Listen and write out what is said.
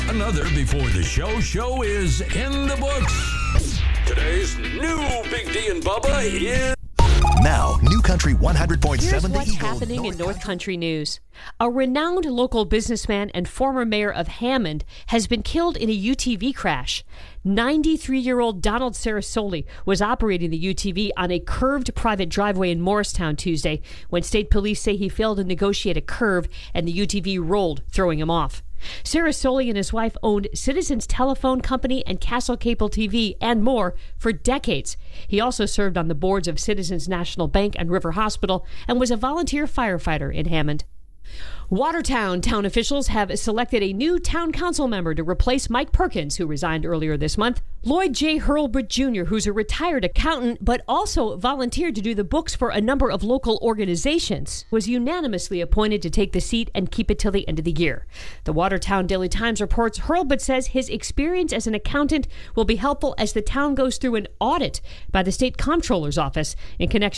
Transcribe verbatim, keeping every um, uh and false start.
Another Before the Show show is in the books. Today's new Big D and Bubba is... Now, New Country one hundred point seven. Here's what's happening in North Country news. A renowned local businessman and former mayor of Hammond has been killed in a U T V crash. ninety-three-year-old Donald Sarasoli was operating the U T V on a curved private driveway in Morristown Tuesday when state police say he failed to negotiate a curve and the U T V rolled, throwing him off. Sarasoli and his wife owned Citizens Telephone Company and Castle Cable T V and more for decades. He also served on the boards of Citizens National Bank and River Hospital and was a volunteer firefighter in Hammond. Watertown town officials have selected a new town council member to replace Mike Perkins, who resigned earlier this month. Lloyd J. Hurlbut Junior, who's a retired accountant but also volunteered to do the books for a number of local organizations, was unanimously appointed to take the seat and keep it till the end of the year. The Watertown Daily Times reports Hurlbut says his experience as an accountant will be helpful as the town goes through an audit by the state comptroller's office in connection